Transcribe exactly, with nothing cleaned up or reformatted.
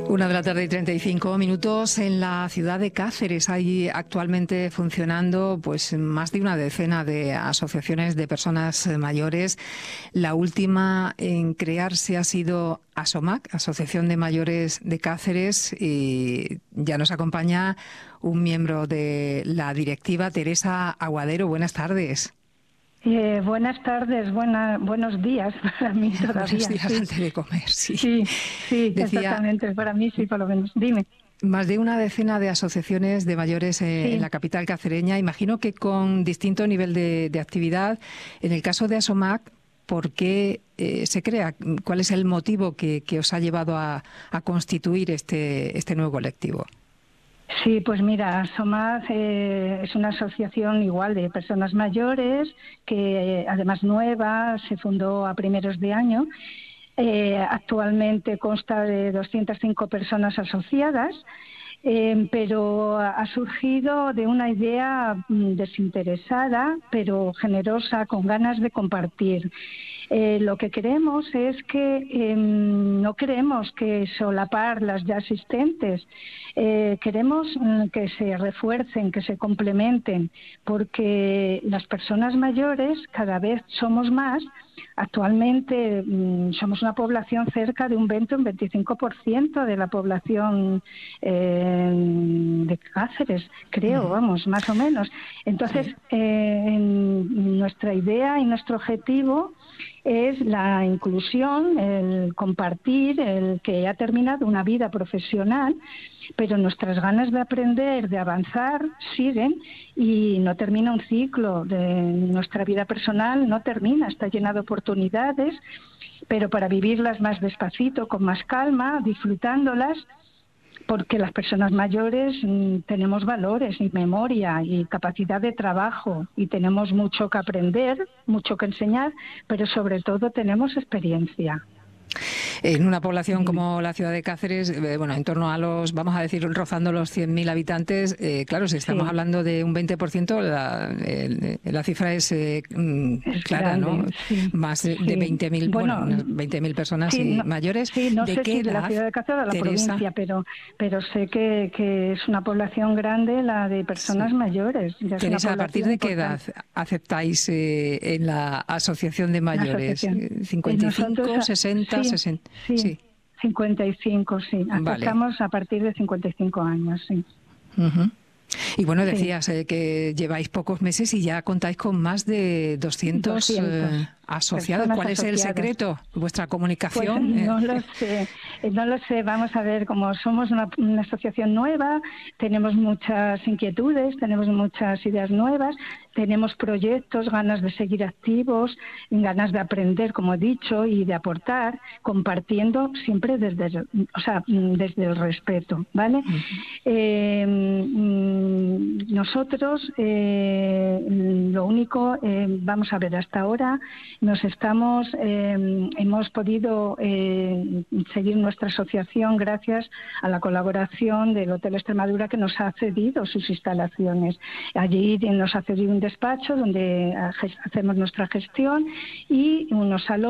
Una de la tarde y treinta y cinco minutos en la ciudad de Cáceres. Hay actualmente funcionando pues más de una decena de asociaciones de personas mayores. La última en crearse ha sido ASOMAC, Asociación de Mayores de Cáceres, y ya nos acompaña un miembro de la directiva, Teresa Aguadero. Buenas tardes. Eh, buenas tardes, buena, buenos días para mí todavía. Buenos días sí. antes de comer, sí. Sí, sí, Decía, exactamente, para mí sí, por lo menos. Dime. Más de una decena de asociaciones de mayores eh, Sí. en la capital cacereña, imagino que con distinto nivel de, de actividad. En el caso de ASOMAC, ¿por qué eh, se crea? ¿Cuál es el motivo que, que os ha llevado a, a constituir este, este nuevo colectivo? Sí, pues mira, ASOMAC eh, es una asociación igual de personas mayores que eh, además nueva, se fundó a primeros de año. Eh, actualmente consta de doscientas cinco personas asociadas, eh, pero ha surgido de una idea mm, desinteresada, pero generosa, con ganas de compartir. Eh, lo que queremos es que eh, no queremos que solapar las ya existentes, eh, queremos mm, que se refuercen, que se complementen, porque las personas mayores cada vez somos más. Actualmente mmm, somos una población cerca de un veinte o un veinticinco por ciento de la población eh, de Cáceres, creo, vamos, más o menos. Entonces, eh, en nuestra idea y nuestro objetivo es la inclusión, el compartir, el que ha terminado una vida profesional, pero nuestras ganas de aprender, de avanzar, siguen y no termina un ciclo. De nuestra vida personal no termina, está llena de oportunidades, pero para vivirlas más despacito, con más calma, disfrutándolas, porque las personas mayores mmm, tenemos valores y memoria y capacidad de trabajo y tenemos mucho que aprender, mucho que enseñar, pero sobre todo tenemos experiencia. En una población como la ciudad de Cáceres, eh, bueno, en torno a los, vamos a decir, rozando los cien mil habitantes, eh, claro, si estamos sí. hablando de un veinte por ciento, la, el, la cifra es, eh, es clara, grande, ¿no? Sí, Más de, sí. de veinte mil, bueno, bueno veinte mil personas sí, y no, mayores. Sí, no ¿De sé qué si edad, de la ciudad de Cáceres o de la Teresa? provincia, pero, pero sé que, que es una población grande la de personas sí. mayores. Ya Teresa, ¿a partir de qué importante. edad aceptáis eh, en la asociación de mayores? Asociación. ¿cincuenta y cinco, Nosotros, sesenta, sí, sesenta? Sí. sí. cincuenta y cinco, sí. Aceptamos vale. a partir de cincuenta y cinco años, sí. Uh-huh. Y bueno, decías sí. eh, que lleváis pocos meses y ya contáis con más de doscientos, doscientos eh, asociados. ¿Cuál asociadas. Es el secreto? ¿Vuestra comunicación? Pues no lo sé, no lo sé. Vamos a ver, como somos una, una asociación nueva, tenemos muchas inquietudes, tenemos muchas ideas nuevas, tenemos proyectos, ganas de seguir activos, ganas de aprender, como he dicho, y de aportar, compartiendo siempre desde, o sea, desde el respeto, ¿vale? Uh-huh. eh, nosotros, eh, lo único, eh, vamos a ver, hasta ahora nos estamos, eh, hemos podido eh, seguir nuestra asociación gracias a la colaboración del Hotel Extremadura, que nos ha cedido sus instalaciones. Allí nos ha cedido un despacho donde hacemos nuestra gestión y unos salones